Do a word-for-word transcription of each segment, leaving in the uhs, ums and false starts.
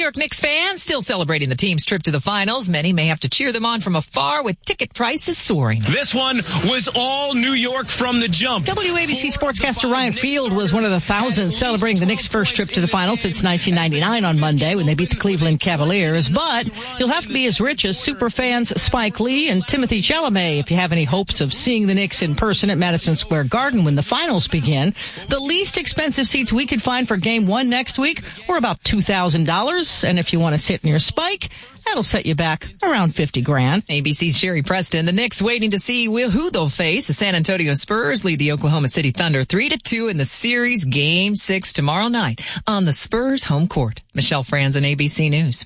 York Knicks fans still celebrating the team's trip to the finals. Many may have to cheer them on from afar with ticket prices soaring. This one was all New York from the jump. W A B C sportscaster Ryan Field was one of the thousands celebrating the Knicks' first trip to the finals since nineteen ninety-nine on Monday when they beat the Cleveland Cavaliers. But you'll have to be as rich as superfans Spike Lee and Timothy Chalamet if you have any hopes of seeing the Knicks in person at Madison Square Garden when the finals begin. The least expensive seats we could find for game one next week were about two thousand dollars. And if you want to sit near Spike, that'll set you back around fifty grand. A B C's Sherry Preston. The Knicks waiting to see who they'll face. The San Antonio Spurs lead the Oklahoma City Thunder three to two in the series game six tomorrow night on the Spurs home court. Michelle Franzen, A B C News.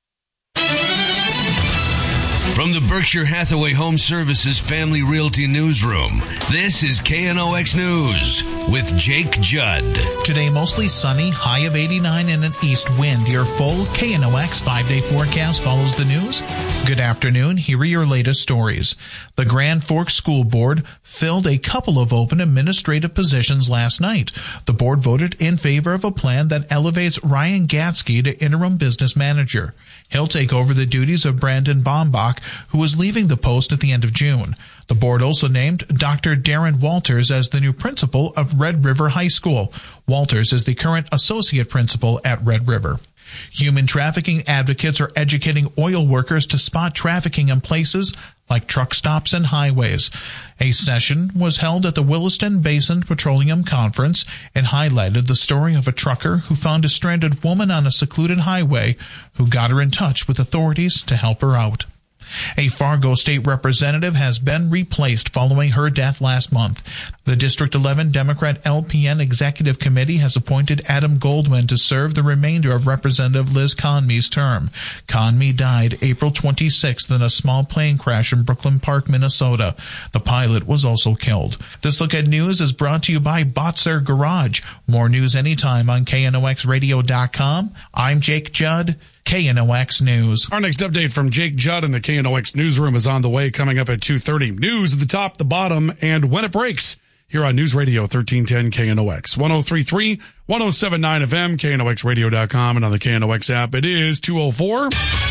From the Berkshire Hathaway Home Services Family Realty Newsroom, this is K N O X News with Jake Judd. Today, mostly sunny, high of eighty-nine and an east wind. Your full K N O X five-day forecast follows the news. Good afternoon. Here are your latest stories. The Grand Forks School Board filled a couple of open administrative positions last night. The board voted in favor of a plan that elevates Ryan Gatsky to interim business manager. He'll take over the duties of Brandon Bombach, who was leaving the post at the end of June. The board also named Doctor Darren Walters as the new principal of Red River High School. Walters is the current associate principal at Red River. Human trafficking advocates are educating oil workers to spot trafficking in places like truck stops and highways. A session was held at the Williston Basin Petroleum Conference and highlighted the story of a trucker who found a stranded woman on a secluded highway who got her in touch with authorities to help her out. A Fargo state representative has been replaced following her death last month. The District eleven Democrat L P N Executive Committee has appointed Adam Goldwyn to serve the remainder of Representative Liz Conmey's term. Conmey died April twenty-sixth in a small plane crash in Brooklyn Park, Minnesota. The pilot was also killed. This Look at News is brought to you by Botzer Garage. More news anytime on K N O X radio dot com. I'm Jake Judd. K N O X News. Our next update from Jake Judd in the K N O X Newsroom is on the way, coming up at two thirty. News at the top, the bottom, and when it breaks here on News Radio thirteen ten K N O X. one oh three point three, one oh seven point nine F M, K N O X radio dot com, and on the K N O X app. It is two oh four.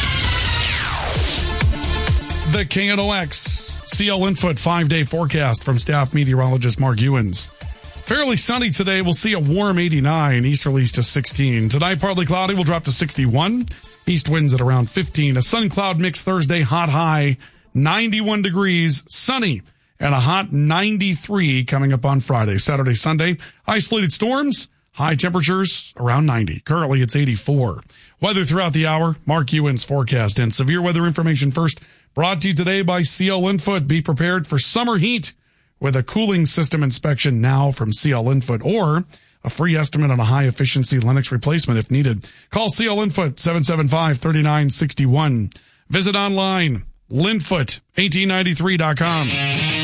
The K N O X C L Infoot five-day forecast from staff meteorologist Mark Ewens. Fairly sunny today. We'll see a warm eighty-nine, easterlies to sixteen. Tonight, partly cloudy, will drop to sixty-one. East winds at around fifteen. A sun-cloud mix Thursday, hot high, ninety-one degrees, sunny, and a hot ninety-three coming up on Friday. Saturday, Sunday, isolated storms, high temperatures around ninety. Currently, it's eighty-four. Weather throughout the hour, Mark Ewens forecast. And severe weather information first, brought to you today by C L Infoot. Be prepared for summer heat with a cooling system inspection now from C L Infoot, or a free estimate on a high-efficiency Lennox replacement if needed. Call C L Infoot, seven seven five, three nine six one. Visit online, linfoot eighteen ninety-three dot com.